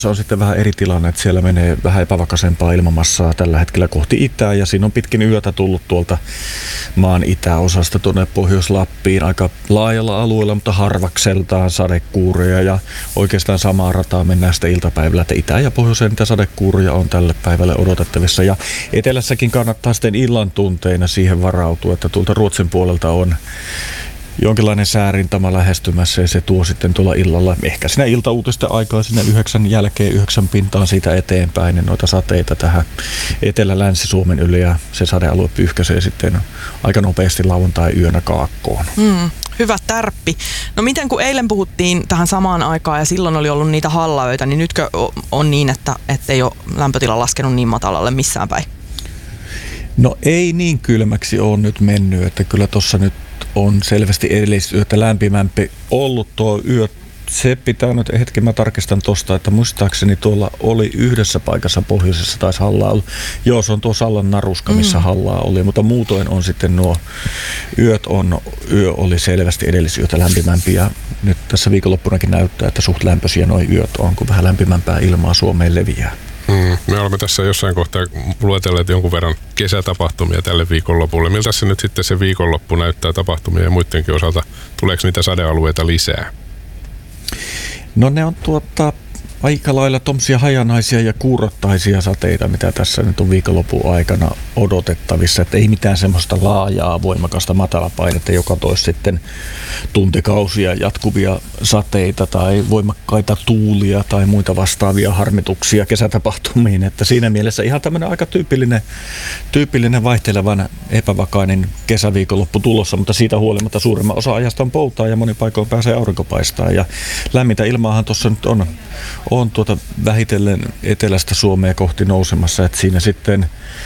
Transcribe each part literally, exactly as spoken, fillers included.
Se on sitten vähän eri tilanne, että siellä menee vähän epävakaisempaa ilmamassaa tällä hetkellä kohti itää ja siinä on pitkin yötä tullut tuolta maan itäosasta tuonne Pohjois-Lappiin aika laajalla alueella, mutta harvakseltaan sadekuuroja ja oikeastaan samaa rataa mennään sitten iltapäivällä, että itä- ja pohjoiseen niitä sadekuuroja on tälle päivälle odotettavissa ja etelässäkin kannattaa sitten illan tunteina siihen varautua, että tuolta Ruotsin puolelta on jonkinlainen säärintama lähestymässä ja se tuo sitten tuolla illalla, ehkä siinä iltauutisten aikaa sinne yhdeksän jälkeen, yhdeksän pintaan siitä eteenpäin, niin noita sateita tähän Etelä-Länsi-Suomen yli ja se sadealue pyyhkäisee sitten aika nopeasti lauantai-yönä kaakkoon. Mm, hyvä tärppi. No miten kun eilen puhuttiin tähän samaan aikaan ja silloin oli ollut niitä hallaöitä, niin nytkö on niin, että ei ole lämpötila laskenut niin matalalle missään päin? No ei niin kylmäksi ole nyt mennyt, että kyllä tuossa nyt on selvästi edellisyötä lämpimämpi ollut tuo yö. Se pitää nyt hetken, mä tarkistan tosta, että muistaakseni tuolla oli yhdessä paikassa pohjoisessa taisi hallaa ollut. Joo, se on tuo Sallan Naruska, missä mm. hallaa oli, mutta muutoin on sitten nuo yöt on, yö oli selvästi edellisyötä lämpimämpi ja nyt tässä viikonloppunakin näyttää, että suht lämpöisiä nuo yöt on, kun vähän lämpimämpää ilmaa Suomeen leviää. Mm, me olemme tässä jossain kohtaa luetelleet jonkun verran kesätapahtumia tälle viikonlopulle. Miltä se nyt sitten se viikonloppu näyttää tapahtumia ja muidenkin osalta? Tuleeko niitä sadealueita lisää? No ne on tuota aika lailla tommosia hajanaisia ja kuurottaisia sateita, mitä tässä nyt on viikonlopun aikana odotettavissa. Että ei mitään semmoista laajaa, voimakasta matalapainetta, joka toisi sitten tuntikausia jatkuvia sateita tai voimakkaita tuulia tai muita vastaavia harmituksia kesätapahtumiin. Että siinä mielessä ihan tämmöinen aika tyypillinen, tyypillinen vaihtelevan epävakainen kesäviikonloppu tulossa, mutta siitä huolimatta suurimman osa ajasta on poutaa ja monin paikoin pääsee aurinko paistaa. Ja lämmintä ilmaahan tuossa nyt on, on tuota vähitellen etelästä Suomea kohti nousemassa, että siinä sitten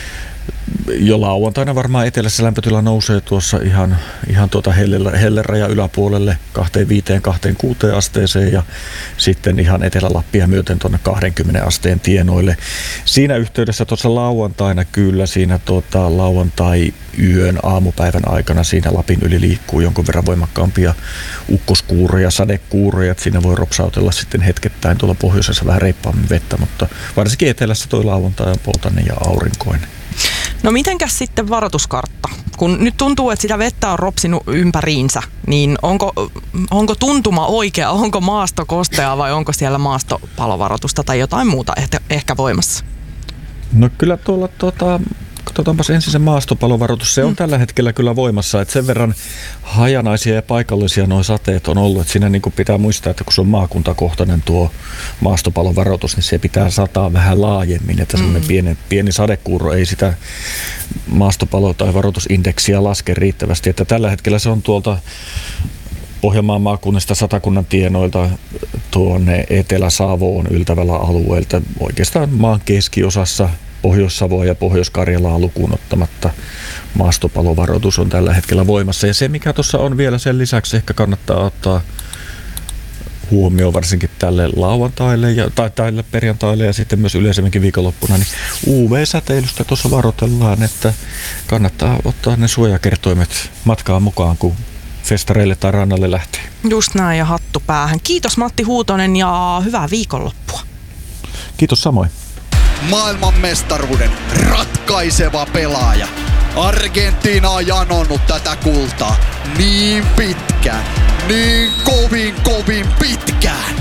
jo lauantaina varmaan etelässä lämpötila nousee tuossa ihan, ihan tuota hellerajan yläpuolelle kaksikymmentäviisi kaksikymmentäkuusi asteeseen ja sitten ihan Etelä-Lappia myöten tuonne kaksikymmentä asteen tienoille. Siinä yhteydessä tuossa lauantaina kyllä siinä tuota, lauantai-yön aamupäivän aikana siinä Lapin yli liikkuu jonkun verran voimakkaampia ukkoskuuroja, sadekuuroja, että siinä voi ropsautella sitten hetkettäin tuolla pohjoisessa vähän reippaammin vettä, mutta varsinkin etelässä toi lauantai on poutainen ja aurinkoinen. No mitenkäs sitten varoituskartta? Kun nyt tuntuu, että sitä vettä on ropsinut ympäriinsä, niin onko, onko tuntuma oikea, onko maasto kostea vai onko siellä maastopalovaroitusta tai jotain muuta ehkä, ehkä voimassa? No kyllä tuolla tuota, katsotaanpas ensin se maastopalovaroitus. Se on mm. tällä hetkellä kyllä voimassa, että sen verran hajanaisia ja paikallisia nuo sateet on ollut, että siinä niin kuin pitää muistaa, että kun se on maakuntakohtainen tuo maastopalovaroitus, niin se pitää sataa vähän laajemmin, että semmoinen mm. pieni, pieni sadekuuro ei sitä maastopalo- tai varoitusindeksiä laske riittävästi, että tällä hetkellä se on tuolta Pohjanmaan maakunnasta Satakunnan tienoilta tuonne Etelä-Savoon yltävällä alueelta, oikeastaan maan keskiosassa Pohjois-Savoa ja Pohjois-Karjalaa lukuun ottamatta maastopalovaroitus on tällä hetkellä voimassa. Ja se, mikä tuossa on vielä sen lisäksi, ehkä kannattaa ottaa huomioon varsinkin tälle lauantaille ja, tai tälle perjantaille ja sitten myös yleisemminkin viikonloppuna, niin U V-säteilystä tuossa varoitellaan, että kannattaa ottaa ne suojakertoimet matkaan mukaan, kun festareille tai rannalle lähtee. Just näin ja hattu päähän. Kiitos Matti Huutonen ja hyvää viikonloppua. Kiitos samoin. Maailmanmestaruuden ratkaiseva pelaaja. Argentiina on janonnut tätä kultaa niin pitkään, niin kovin kovin pitkään.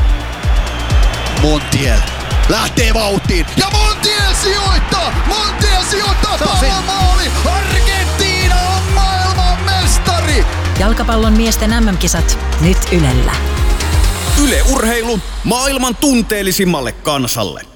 Montiel lähtee vauhtiin ja Montiel sijoittaa! Montiel sijoittaa palomaali! Argentiina on maailmanmestari! Jalkapallon miesten M M-kisat nyt Ylellä. Yle Urheilu maailman tunteellisimmalle kansalle.